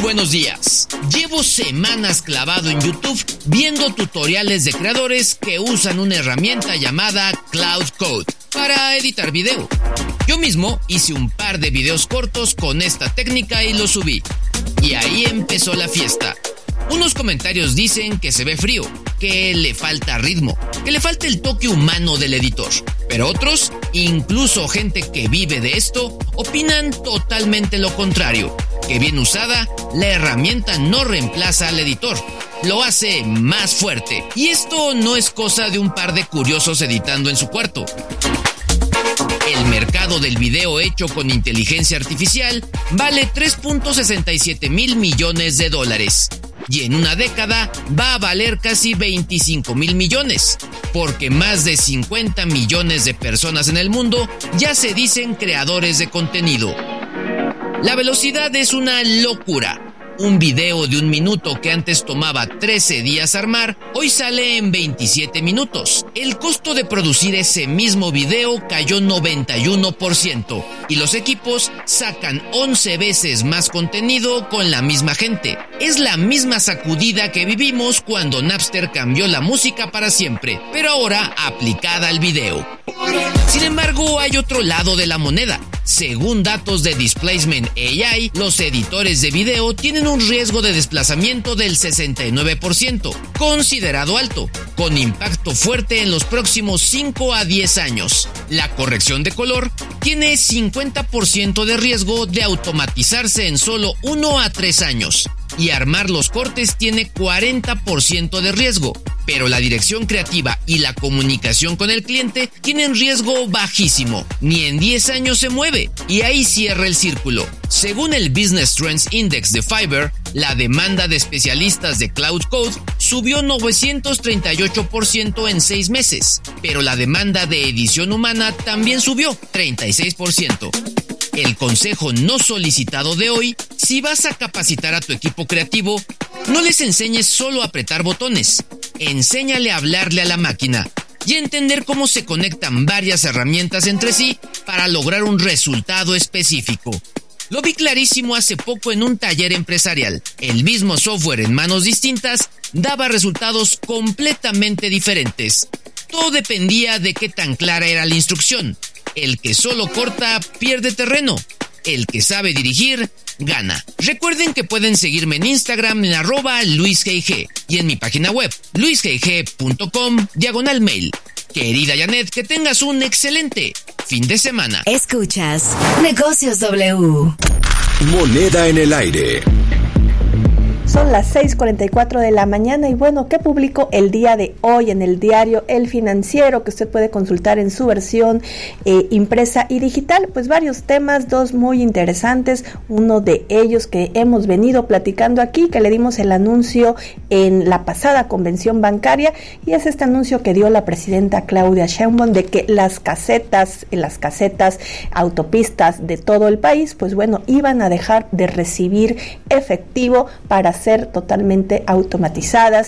buenos días. Llevo semanas clavado en YouTube viendo tutoriales de creadores que usan una herramienta llamada Cloud Code para editar video. Yo mismo hice un par de videos cortos con esta técnica y los subí. Y ahí empezó la fiesta. Unos comentarios dicen que se ve frío, que le falta ritmo, que le falta el toque humano del editor. Pero otros, incluso gente que vive de esto, opinan totalmente lo contrario, que bien usada, la herramienta no reemplaza al editor, lo hace más fuerte. Y esto no es cosa de un par de curiosos editando en su cuarto. El mercado del video hecho con inteligencia artificial vale $3.67 mil millones. Y en una década va a valer casi 25 mil millones, porque más de 50 millones de personas en el mundo ya se dicen creadores de contenido. La velocidad es una locura. Un video de 1 minuto que antes tomaba 13 días armar, hoy sale en 27 minutos. El costo de producir ese mismo video cayó 91% y los equipos sacan 11 veces más contenido con la misma gente. Es la misma sacudida que vivimos cuando Napster cambió la música para siempre, pero ahora aplicada al video. Sin embargo, hay otro lado de la moneda. Según datos de Displacement AI, los editores de video tienen un riesgo de desplazamiento del 69%, considerado alto, con impacto fuerte en los próximos 5 a 10 años. La corrección de color tiene 50% de riesgo de automatizarse en solo 1 a 3 años. Y armar los cortes tiene 40% de riesgo, pero la dirección creativa y la comunicación con el cliente tienen riesgo bajísimo, ni en 10 años se mueve, y ahí cierra el círculo. Según el Business Trends Index de Fiverr, la demanda de especialistas de Cloud Code subió 938% en 6 meses, pero la demanda de edición humana también subió 36%. El consejo no solicitado de hoy: si vas a capacitar a tu equipo creativo, no les enseñes solo a apretar botones, enséñale a hablarle a la máquina y a entender cómo se conectan varias herramientas entre sí para lograr un resultado específico. Lo vi clarísimo hace poco en un taller empresarial. El mismo software en manos distintas daba resultados completamente diferentes. Todo dependía de qué tan clara era la instrucción. El que solo corta pierde terreno. El que sabe dirigir gana. Recuerden que pueden seguirme en Instagram en @LuisGG y en mi página web luisgg.com/mail. Querida Janet, que tengas un excelente fin de semana. Escuchas Negocios W. Moneda en el aire. Son las 6:44 de la mañana y bueno, ¿qué publicó el día de hoy en el diario El Financiero, que usted puede consultar en su versión impresa y digital? Pues varios temas, dos muy interesantes. Uno de ellos que hemos venido platicando aquí, que le dimos el anuncio en la pasada convención bancaria, y es este anuncio que dio la presidenta Claudia Sheinbaum de que las casetas, autopistas de todo el país, pues bueno, iban a dejar de recibir efectivo para ser totalmente automatizadas